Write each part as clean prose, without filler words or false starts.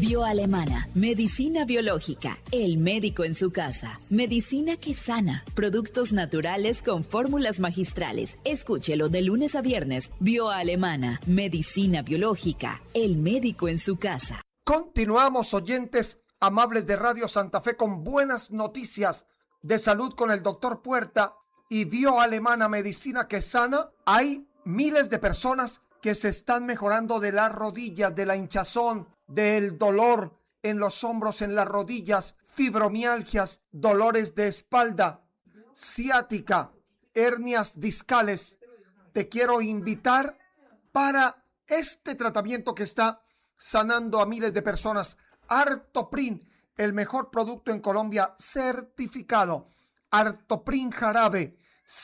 Bioalemana, medicina biológica, el médico en su casa, medicina que sana, productos naturales con fórmulas magistrales. Escúchelo de lunes a viernes. Bioalemana, medicina biológica, el médico en su casa. Continuamos, oyentes amables de Radio Santa Fe, con buenas noticias de salud con el doctor Puerta y Bioalemana, medicina que sana. Hay miles de personas que se están mejorando de las rodillas, de la hinchazón, del dolor en los hombros, en las rodillas, fibromialgias, dolores de espalda, ciática, hernias discales. Te quiero invitar para este tratamiento que está sanando a miles de personas. Artoprin, el mejor producto en Colombia, certificado. Artoprin jarabe,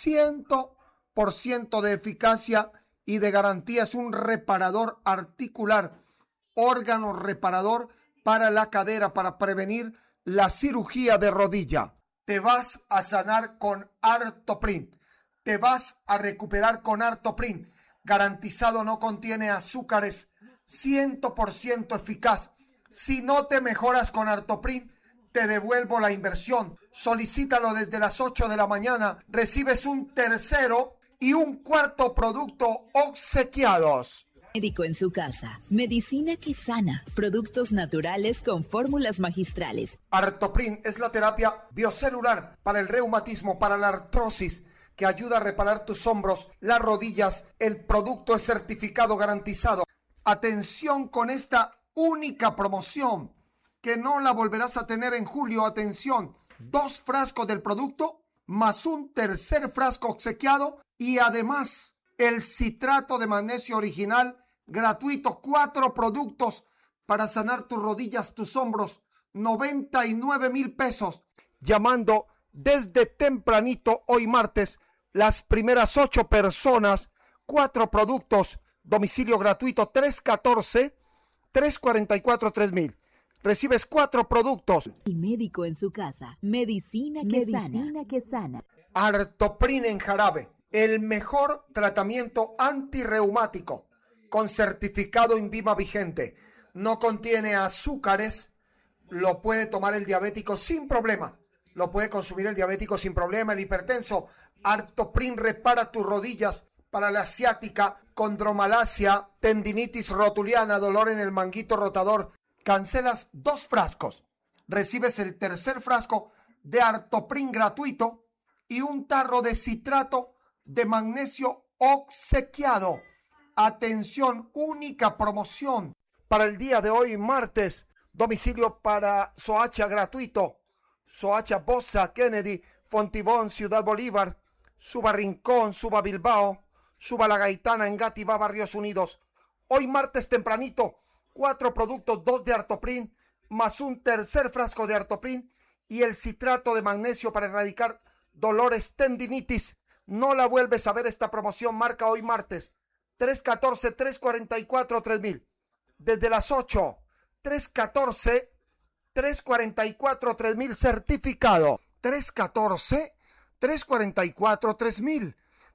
100% de eficacia y de garantía. Es un reparador articular, órgano reparador para la cadera, para prevenir la cirugía de rodilla. Te vas a sanar con Artoprin. Te vas a recuperar con Artoprin. Garantizado, no contiene azúcares, 100% eficaz. Si no te mejoras con Artoprin, te devuelvo la inversión. Solicítalo desde las 8 de la mañana. Recibes un tercero y un cuarto producto obsequiados. Médico en su casa, medicina que sana, productos naturales con fórmulas magistrales. Artoprin es la terapia biocelular para el reumatismo, para la artrosis, que ayuda a reparar tus hombros, las rodillas. El producto es certificado, garantizado. Atención con esta única promoción, que no la volverás a tener en julio. Atención, 2 frascos del producto más un tercer frasco obsequiado y además el citrato de magnesio original gratuito. 4 productos para sanar tus rodillas, tus hombros. 99,000 pesos. Llamando desde tempranito hoy martes, las primeras 8 personas, 4 productos, domicilio gratuito, 314-344-3000. Recibes 4 productos. El médico en su casa, medicina que sana. Artoprin en jarabe, el mejor tratamiento antirreumático, con certificado INVIMA vigente. No contiene azúcares, lo puede tomar el diabético sin problema. Lo puede consumir el diabético sin problema, el hipertenso. Artoprin repara tus rodillas para la ciática, condromalacia, tendinitis rotuliana, dolor en el manguito rotador. Cancelas 2 frascos. Recibes el tercer frasco de Artoprin gratuito y un tarro de citrato de magnesio obsequiado. Atención, única promoción para el día de hoy, martes. Domicilio para Soacha gratuito. Soacha, Bosa, Kennedy, Fontibón, Ciudad Bolívar, Suba Rincón, Suba Bilbao, Suba La Gaitana, Engativá, Barrios Unidos. Hoy martes tempranito, 4 productos, 2 de Artoprin, más un tercer frasco de Artoprin y el citrato de magnesio para erradicar dolores, tendinitis. No la vuelves a ver esta promoción. Marca hoy martes, 314-344-3000. Desde las 8, 314-344-3000 certificado. 314-344-3000.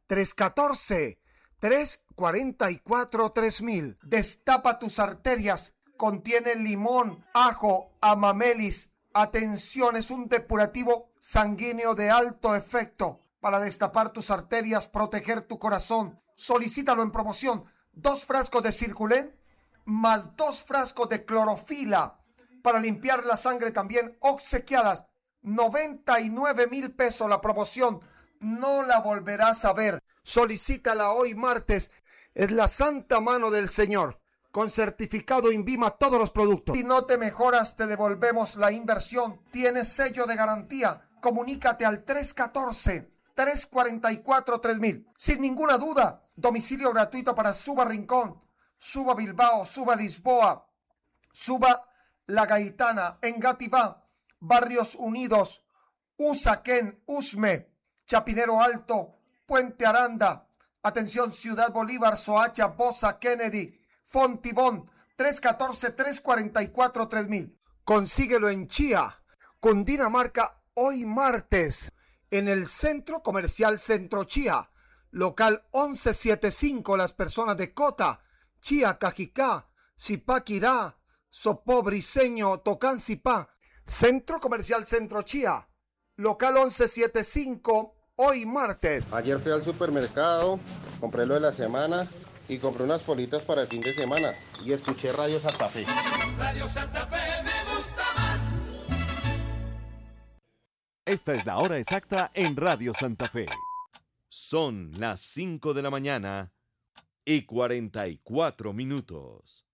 314-344-3000. Destapa tus arterias. Contiene limón, ajo, amamelis. Atención, es un depurativo sanguíneo de alto efecto para destapar tus arterias, proteger tu corazón. Solicítalo en promoción. 2 frascos de Circulén más 2 frascos de clorofila para limpiar la sangre, también obsequiadas. 99,000 pesos la promoción. No la volverás a ver. Solicítala hoy martes. Es la santa mano del Señor. Con certificado INVIMA todos los productos. Si no te mejoras, te devolvemos la inversión. Tienes sello de garantía. Comunícate al 314-344-3000. Sin ninguna duda, domicilio gratuito para Suba Rincón, Suba Bilbao, Suba Lisboa, Suba La Gaitana, Engativá, Barrios Unidos, Usaquén, Usme, Chapinero Alto, Puente Aranda. Atención, Ciudad Bolívar, Soacha, Bosa, Kennedy, Fontibón, 314-344-3000. Consíguelo en Chía, Cundinamarca, hoy martes, en el Centro Comercial Centro Chía, local 1175. Las personas de Cota, Chía, Cajicá, Zipaquirá, Sopó Briseño, Tocancipá. Centro Comercial Centro Chía, local 1175, hoy martes. Ayer fui al supermercado, compré lo de la semana y compré unas politas para el fin de semana y escuché Radio Santa Fe. Radio Santa Fe me gusta más. Esta es la hora exacta en Radio Santa Fe. Son las 5 de la mañana y 44 minutos.